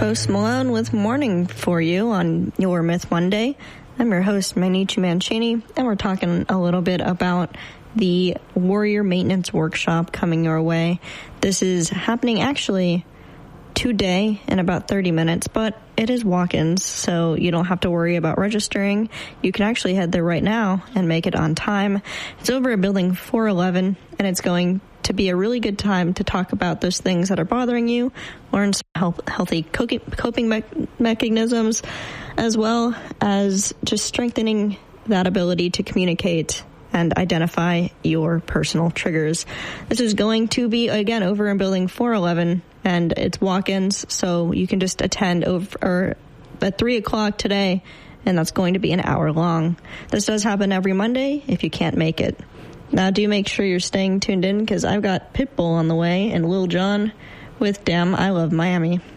Post Malone with Morning for you on Your Myth Monday. I'm your host, Mainichi Mancini, and we're talking a little bit about the Warrior Maintenance Workshop coming your way. This is happening actually today in about 30 minutes, but it is walk-ins, so you don't have to worry about registering. You can actually head there right now and make it on time. It's over at Building 411, and it's going to be a really good time to talk about those things that are bothering you, learn some healthy coping mechanisms, as well as just strengthening that ability to communicate and identify your personal triggers. This is going to be, again, over in Building 411, and it's walk-ins, so you can just attend over at 3 o'clock today, and that's going to be an hour long. This does happen every Monday if you can't make it. Now, do make sure you're staying tuned in, because I've got Pitbull on the way and Lil Jon with Damn I Love Miami.